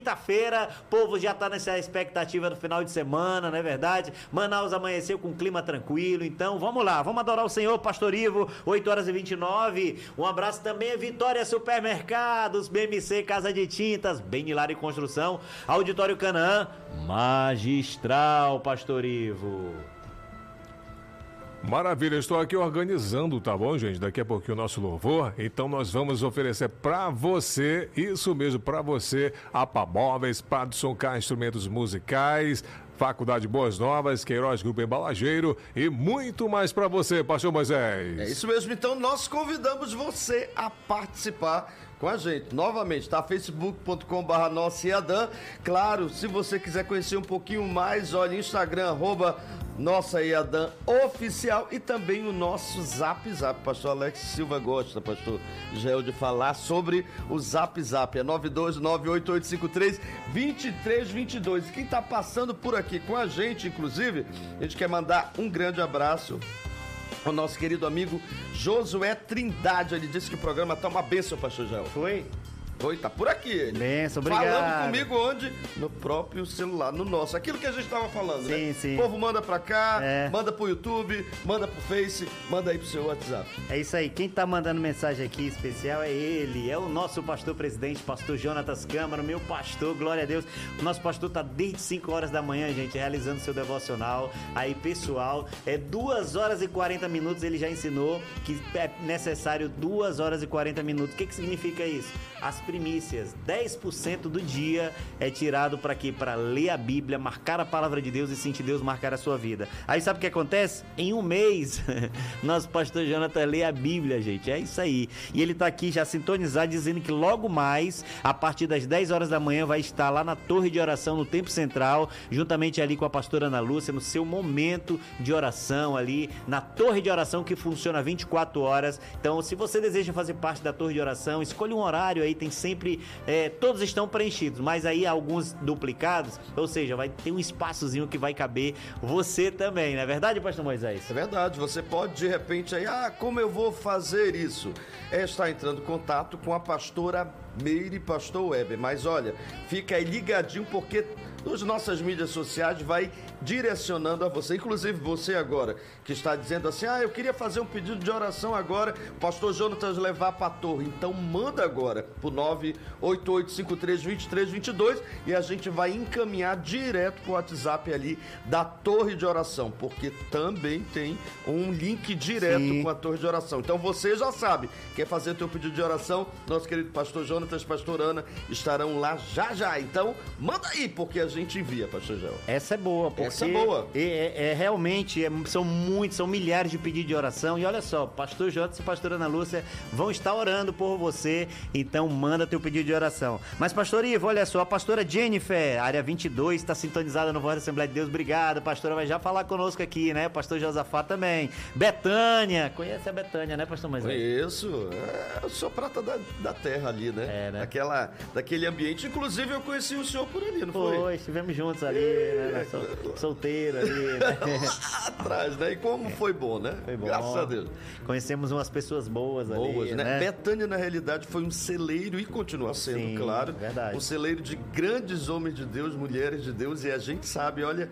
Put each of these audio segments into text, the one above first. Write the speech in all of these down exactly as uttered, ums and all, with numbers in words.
Quinta-feira, o povo já tá nessa expectativa do final de semana, não é verdade? Manaus amanheceu com clima tranquilo, então vamos lá, vamos adorar o Senhor, Pastor Ivo, oito horas e vinte e nove. Um abraço também a Vitória Supermercados, B M C Casa de Tintas, Benilar e Construção, Auditório Canaã, magistral, Pastor Ivo. Maravilha, estou aqui organizando, tá bom, gente? Daqui a pouquinho o nosso louvor, então nós vamos oferecer para você, isso mesmo, para você, A P A Móveis, Padson K Instrumentos Musicais, Faculdade Boas Novas, Queiroz Grupo Embalageiro e muito mais para você, Pastor Moisés. É isso mesmo, então nós convidamos você a participar com a gente, novamente, tá? facebook ponto com barra nossa Iadã. Claro, se você quiser conhecer um pouquinho mais, olha, Instagram, arroba nossa Iadã oficial e também o nosso Zap Zap. Pastor Alex Silva gosta, pastor Gel, de falar sobre o Zap Zap. É nove dois nove oito oito cinco três dois três dois dois. Quem tá passando por aqui com a gente, inclusive, a gente quer mandar um grande abraço o nosso querido amigo Josué Trindade. Ele disse que o programa tá uma bênção, pastor Gel. Foi? Foi, tá por aqui ele. Benção, obrigado. Falando comigo onde? No próprio celular, no nosso. Aquilo que a gente tava falando, sim, né? Sim, O povo manda pra cá, é. manda pro YouTube, manda pro Face, manda aí pro seu WhatsApp. É isso aí. Quem tá mandando mensagem aqui especial é ele. É o nosso pastor presidente, pastor Jonatas Câmara, meu pastor, glória a Deus. O nosso pastor tá desde cinco horas da manhã, gente, realizando seu devocional. Aí, pessoal, é duas horas e quarenta minutos, ele já ensinou que é necessário duas horas e quarenta minutos. O que que significa isso? As primícias, dez por cento do dia é tirado para quê? Para ler a Bíblia, marcar a palavra de Deus e sentir Deus marcar a sua vida. Aí sabe o que acontece? Em um mês, nosso pastor Jonathan lê a Bíblia, gente, é isso aí. E ele tá aqui já sintonizado, dizendo que logo mais, a partir das dez horas da manhã, vai estar lá na Torre de Oração, no Templo Central, juntamente ali com a pastora Ana Lúcia, no seu momento de oração ali, na Torre de Oração que funciona vinte e quatro horas. Então, se você deseja fazer parte da Torre de Oração, escolha um horário aí, tem sempre, é, todos estão preenchidos, mas aí alguns duplicados, ou seja, vai ter um espaçozinho que vai caber você também, não é verdade, pastor Moisés? É verdade, você pode de repente aí, ah, como eu vou fazer isso? É estar entrando em contato com a pastora Meire, pastor Weber, mas olha, fica aí ligadinho porque nas nossas mídias sociais vai direcionando a você, inclusive você agora que está dizendo assim, ah, eu queria fazer um pedido de oração agora, pastor Jonatas levar para a torre, então manda agora pro nove oito oito cinco três dois três dois dois e a gente vai encaminhar direto pro WhatsApp ali da torre de oração, porque também tem um link direto Sim. com a torre de oração, então você já sabe, quer fazer teu pedido de oração, nosso querido pastor Jonatas, pastor Ana estarão lá já já, então manda aí, porque a gente envia, pastor Gel. Essa é boa, porque Essa é boa. É, é, é realmente, é, são muitos, são milhares de pedidos de oração, e olha só, pastor Jonatas e pastora Ana Lúcia vão estar orando por você, então manda teu pedido de oração. Mas pastor Ivo, olha só, a pastora Jennifer, área vinte e dois, está sintonizada no Voz da Assembleia de Deus, obrigado, a pastora vai já falar conosco aqui, né, o pastor Josafá também. Betânia, conhece a Betânia, né, pastor Moisés? Conheço, é, eu sou prata da, da terra ali, né? É, né? Daquela, daquele ambiente, inclusive eu conheci o senhor por ali, não foi? Foi, estivemos juntos ali, né, sol, solteiro ali, né? Lá atrás, né? E como foi bom, né? Foi bom. Graças a Deus. Conhecemos umas pessoas boas, boas ali, né? né? Betânia, na realidade, foi um celeiro e continua sendo, Sim, claro. Verdade. Um celeiro de grandes homens de Deus, mulheres de Deus, e a gente sabe, olha,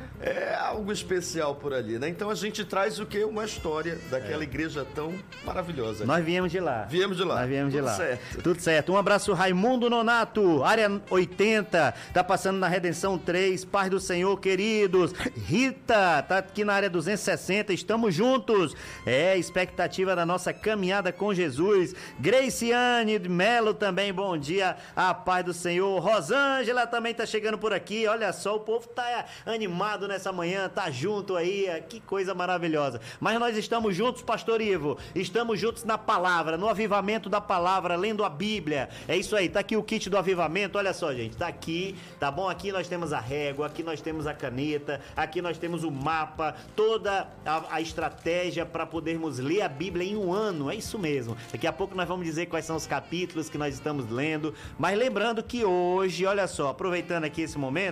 é algo especial por ali, né? Então a gente traz o quê? Uma história daquela é. igreja tão maravilhosa. Nós viemos de lá. Viemos de lá. Nós viemos de Tudo lá. certo. Tudo certo. Um abraço, Raimundo Nonato, área oitenta, tá passando na Redenção três, paz do Senhor, queridos. Rita, tá aqui na área duzentos e sessenta, estamos juntos. É, expectativa da nossa caminhada com Jesus. Graciane Melo também, bom dia, a paz do Senhor. Rosângela também tá chegando por aqui, olha só, o povo tá animado nessa manhã, tá junto aí, que coisa maravilhosa. Mas nós estamos juntos, pastor Ivo, estamos juntos na palavra, no avivamento da palavra, lendo a Bíblia. É isso aí, tá aqui o kit do avivamento, olha só, gente, tá aqui, tá bom? Aqui nós temos a régua, aqui nós temos a caneta, aqui nós temos o mapa, toda a, a estratégia para podermos ler a Bíblia em um ano, é isso mesmo. Daqui a pouco nós vamos dizer quais são os capítulos que nós estamos lendo, mas lembrando que hoje, olha só, aproveitando aqui esse momento,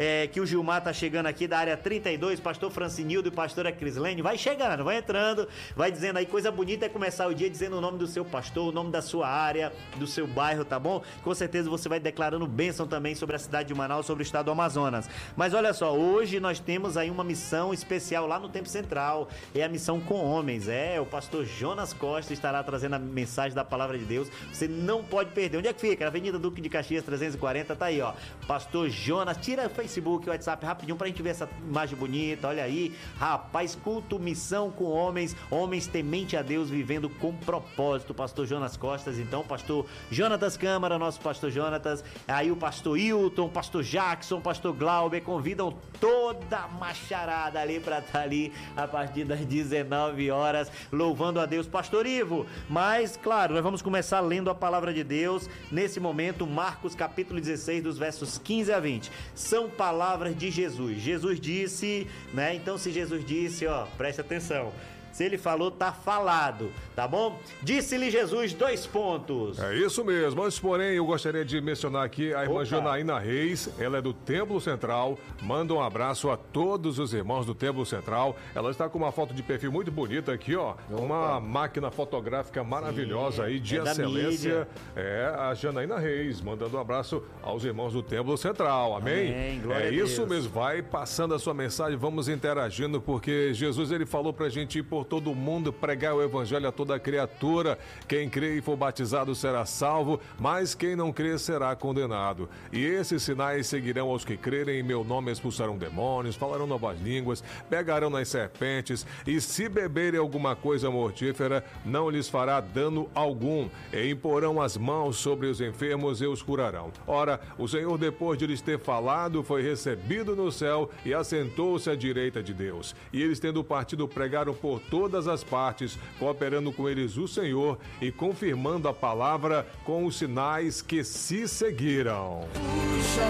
é, que o Gilmar tá chegando aqui da área trinta e dois, pastor Francinildo e pastora Crislene. Vai chegando, vai entrando, vai dizendo aí, coisa bonita é começar o dia dizendo o nome do seu pastor, o nome da sua área, do seu bairro, tá bom? Com certeza você vai declarando bênção também sobre a cidade de Manaus, sobre o estado do Amazonas. Mas olha só, hoje nós temos aí uma missão especial lá no Tempo Central, é a missão com homens, é, o pastor Jonas Costa estará trazendo a mensagem da palavra de Deus, você não pode perder. Onde é que fica? Na Avenida Duque de Caxias trezentos e quarenta, tá aí, ó, pastor Jonas, tira o Facebook, o WhatsApp rapidinho pra gente ver essa imagem bonita, olha aí, rapaz, culto, missão com homens, homens temente a Deus, vivendo com propósito, pastor Jonas Costas, então, pastor Jonatas Câmara, nosso pastor Jonatas, aí o pastor Hilton, pastor Jackson, pastor Glauber, convidam toda a macharada ali pra estar ali a partir das dezenove horas, louvando a Deus, pastor Ivo. Mas, claro, nós vamos começar lendo a palavra de Deus, nesse momento, Marcos capítulo dezesseis, dos versos quinze a vinte, são palavras de Jesus. Jesus disse, né, então se Jesus disse, ó, preste atenção, se ele falou, tá falado, tá bom? Disse-lhe Jesus, dois pontos. É isso mesmo, antes porém eu gostaria de mencionar aqui a irmã Opa. Janaína Reis, ela é do Templo Central, manda um abraço a todos os irmãos do Templo Central, ela está com uma foto de perfil muito bonita aqui, ó, Opa. uma máquina fotográfica maravilhosa. Sim, aí, de é excelência, é a Janaína Reis, mandando um abraço aos irmãos do Templo Central, amém? Amém, glória é a Deus. Isso mesmo, vai passando a sua mensagem, vamos interagindo, porque Jesus, ele falou pra gente ir por todo mundo, pregar o evangelho a toda criatura. Quem crê e for batizado será salvo, mas quem não crê será condenado. E esses sinais seguirão aos que crerem, em meu nome expulsarão demônios, falarão novas línguas, pegarão nas serpentes, e se beberem alguma coisa mortífera, não lhes fará dano algum, e imporão as mãos sobre os enfermos e os curarão. Ora, o Senhor, depois de lhes ter falado, foi recebido no céu e assentou-se à direita de Deus. E eles, tendo partido, pregaram por todas as partes, cooperando com eles o Senhor e confirmando a palavra com os sinais que se seguiram. Puxa